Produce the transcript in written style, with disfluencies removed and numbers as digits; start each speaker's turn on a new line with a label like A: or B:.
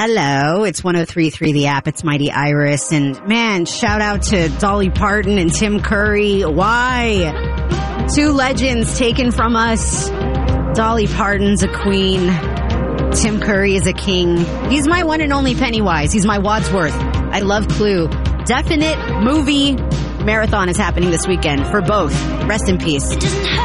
A: Hello, it's 103.3 The App. It's Mighty Iris. And man, shout out to Dolly Parton and Tim Curry. Why? Two legends taken from us. Dolly Parton's a queen. Tim Curry is a king. He's my one and only Pennywise. He's my Wadsworth. I love Clue. Definite movie marathon is happening this weekend for both. Rest in peace.